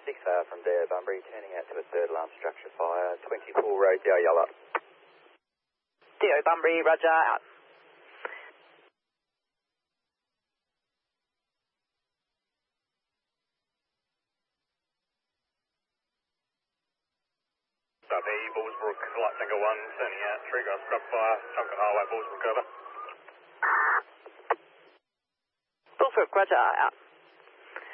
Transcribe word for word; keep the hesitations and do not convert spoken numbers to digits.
six uh, from there, Bunbury, turning out to a third alarm structure fire, twenty-four Rosedale Yellow. D O Bunbury, roger, out. W, Bullsbrook, Light Tango one, turning out, Treegrass Scrub Fire, Chunkin Highway, Bullsbrook, over. Bullsbrook, roger, out.